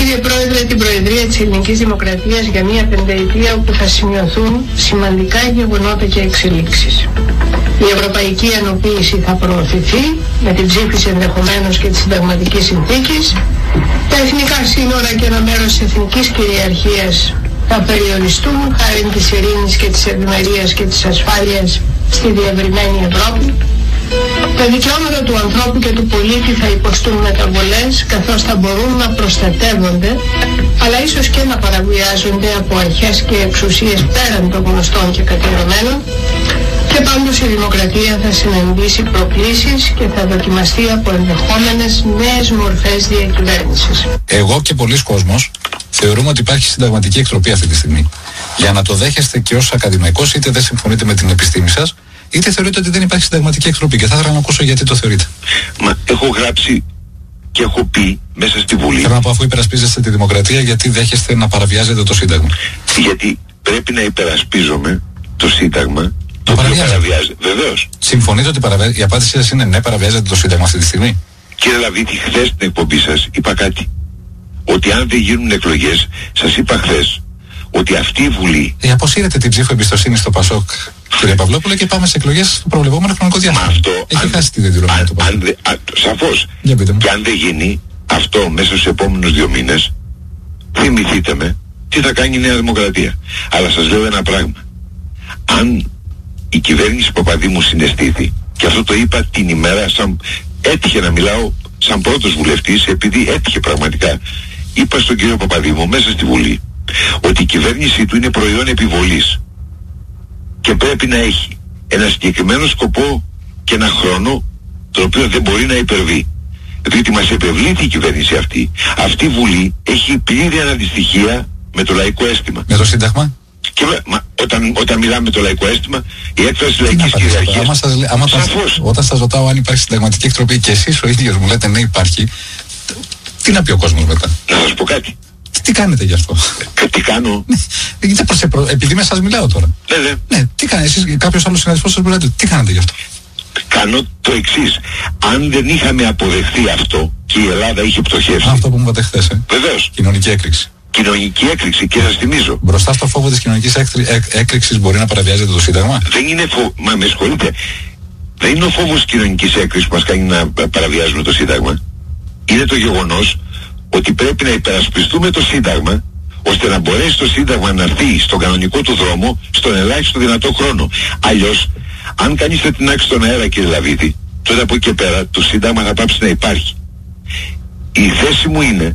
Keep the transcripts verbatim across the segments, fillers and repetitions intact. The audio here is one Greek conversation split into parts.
Κύριε Πρόεδρε, την Προεδρία της Ελληνικής Δημοκρατίας για μια πενταετία όπου θα σημειωθούν σημαντικά γεγονότα και εξελίξεις. Η ευρωπαϊκή ενοποίηση θα προωθηθεί με την ψήφιση ενδεχομένως και της συνταγματικής συνθήκης. Τα εθνικά σύνορα και ένα μέρος της εθνικής κυριαρχίας θα περιοριστούν χάρη της ειρήνης και της ευημερίας και της ασφάλειας στη διευρυμένη Ευρώπη. Τα δικαιώματα του ανθρώπου και του πολίτη θα υποστούν μεταβολές, καθώς θα μπορούν να προστατεύονται, αλλά ίσως και να παραβιάζονται από αρχές και εξουσίες πέραν των γνωστών και καθιερωμένων. Και πάντως η δημοκρατία θα συναντήσει προκλήσεις και θα δοκιμαστεί από ενδεχόμενες νέες μορφές διακυβέρνησης. Εγώ και πολλοί κόσμος θεωρούμε ότι υπάρχει συνταγματική εκτροπή αυτή τη στιγμή. Για να το δέχεστε και ως ακαδημαϊκός, είτε δεν συμφωνείτε με την επιστήμη σας, είτε θεωρείτε ότι δεν υπάρχει συνταγματική εκτροπή. Και θα ήθελα να ακούσω γιατί το θεωρείτε. Μα έχω γράψει και έχω πει μέσα στη Βουλή. Θέλω να πω, αφού υπερασπίζεστε τη δημοκρατία, γιατί δέχεστε να παραβιάζετε το Σύνταγμα? Γιατί πρέπει να υπερασπίζομαι το Σύνταγμα. Το παραβιάζεται. Βεβαίως. Συμφωνείτε ότι παραβιάζεται? Η απάντησή σας είναι ναι, παραβιάζεται το Σύνταγμα αυτή τη στιγμή? Κύριε Λαβίτη, χθες στην εκπομπή σας είπα κάτι. Ότι αν δεν γίνουν εκλογές, σας είπα χθες ότι αυτή η Βουλή. Ε, αποσύρετε την ψήφο εμπιστοσύνη στο Πασόκ, κύριε Παυλόπουλε, και πάμε σε εκλογές στο προβλεπόμενο χρονικό διάστημα. Αυτό, έχει αν, χάσει τη διαδηλωμένη του Πασόκ. Σαφώς. Και αν δεν γίνει αυτό μέσα στους επόμενους δύο μήνες, θυμηθείτε με τι θα κάνει η Νέα Δημοκρατία. Αλλά σας λέω ένα πράγμα. Αν η κυβέρνηση Παπαδήμου συναισθήθη, και αυτό το είπα την ημέρα, σαν, έτυχε να μιλάω σαν πρώτος βουλευτής, επειδή έτυχε πραγματικά, είπα στον κύριο Παπαδήμου μέσα στη Βουλή ότι η κυβέρνηση του είναι προϊόν επιβολής και πρέπει να έχει ένα συγκεκριμένο σκοπό και ένα χρόνο τον οποίο δεν μπορεί να υπερβεί, διότι μας επευλήθη η κυβέρνηση αυτή. Αυτή η Βουλή έχει πλήρη αναντιστοιχεία με το λαϊκό αίσθημα. Με το Σύνταγμα? Και μα, όταν, όταν μιλάμε με το λαϊκό αίσθημα, η έκφραση λαϊκής κυριαρχίας. Σαφώς. Όταν σας ρωτάω αν υπάρχει συνταγματική εκτροπή και εσείς ο ίδιος μου λέτε ναι, υπάρχει, τι να πει ο κόσμος μετά? Να σας πω κάτι. Τι κάνετε γι' αυτό? Ε, τι κάνω? Ναι, προ... επειδή με σας μιλάω τώρα. Ναι, ναι. Ναι, τι κάνετε εσείς, κάποιος άλλος συναδελφός σας μιλάτε, τι κάνετε γι' αυτό? Κάνω το εξής. Αν δεν είχαμε αποδεχθεί αυτό και η Ελλάδα είχε πτωχεύσει. Αυτό που μου είπατε χθες, ε. Βεβαίως. Κοινωνική έκρηξη. Κοινωνική έκρηξη, και σας θυμίζω. Μπροστά στο φόβο της κοινωνικής έκρηξης μπορεί να παραβιάζεται το Σύνταγμα? Δεν είναι φόβο. Μα με συγχωρείτε. Δεν είναι ο φόβος της κοινωνικής έκρηξης που μας κάνει να παραβιάζουμε το Σύνταγμα. Είναι το γεγονός ότι πρέπει να υπερασπιστούμε το Σύνταγμα, ώστε να μπορέσει το Σύνταγμα να έρθει στον κανονικό του δρόμο στον ελάχιστο δυνατό χρόνο. Αλλιώς, αν κανείς θα τεινάξει στον αέρα, κύριε Λαβίδη, τότε από εκεί και πέρα το Σύνταγμα θα πάψει να υπάρχει. Η θέση μου είναι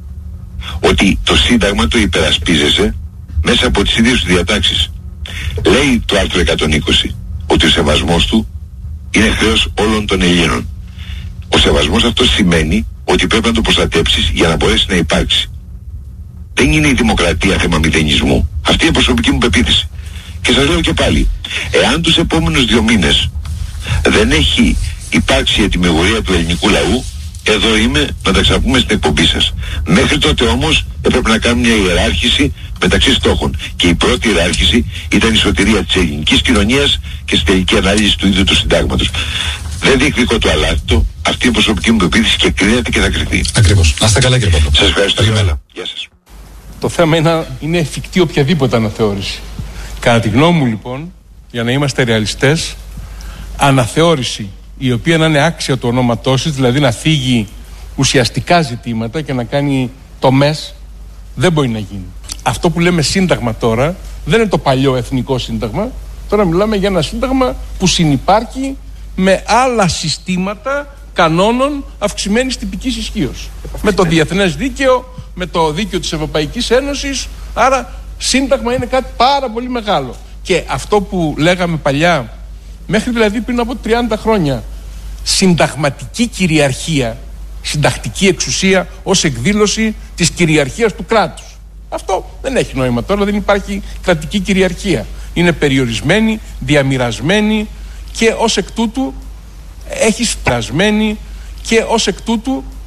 ότι το Σύνταγμα το υπερασπίζεσαι μέσα από τις ίδιες του διατάξεις. Λέει το άρθρο εκατόν είκοσι ότι ο σεβασμός του είναι χρέος όλων των Ελλήνων. Ο σεβασμός αυτός σημαίνει ότι πρέπει να το προστατέψεις για να μπορέσει να υπάρξει. Δεν είναι η δημοκρατία θέμα μηδενισμού. Αυτή είναι η προσωπική μου πεποίθηση. Και σας λέω και πάλι, εάν τους επόμενους δύο μήνες δεν έχει υπάρξει η ετοιμιγορία του ελληνικού λαού, εδώ είμαι να τα ξαπούμε στην εκπομπή σας. Μέχρι τότε όμως έπρεπε να κάνουμε μια ιεράρχηση μεταξύ στόχων. Και η πρώτη ιεράρχηση ήταν η σωτηρία της ελληνικής κοινωνίας και στη τελική ανάλυση του ίδιου του συντάγματος. Δεν διεκδικώ το αλάθητο. Αυτή είναι η προσωπική μου πεποίθηση και κρίνεται και θα κρυθεί. Ακριβώς. Να είστε καλά, κύριε Παπλό. Σας ευχαριστώ. Γεια σας. Το θέμα είναι, είναι εφικτή οποιαδήποτε αναθεώρηση. Κατά τη γνώμη μου, λοιπόν, για να είμαστε ρεαλιστές, αναθεώρηση η οποία να είναι άξια του ονόματός της, δηλαδή να φύγει ουσιαστικά ζητήματα και να κάνει τομές, δεν μπορεί να γίνει. Αυτό που λέμε σύνταγμα τώρα δεν είναι το παλιό εθνικό σύνταγμα. Τώρα μιλάμε για ένα σύνταγμα που συνυπάρχει με άλλα συστήματα κανόνων αυξημένης τυπικής ισχύως. Με το διεθνές δίκαιο, με το δίκαιο της Ευρωπαϊκής Ένωσης. Άρα σύνταγμα είναι κάτι πάρα πολύ μεγάλο. Και αυτό που λέγαμε παλιά, μέχρι δηλαδή πριν από τριάντα χρόνια, συνταγματική κυριαρχία, συντακτική εξουσία ως εκδήλωση της κυριαρχίας του κράτους. Αυτό δεν έχει νόημα τώρα, δεν υπάρχει κρατική κυριαρχία. Είναι περιορισμένη, διαμοιρασμένη και ως εκ τούτου έχει σπρασμένη και ως εκ τούτου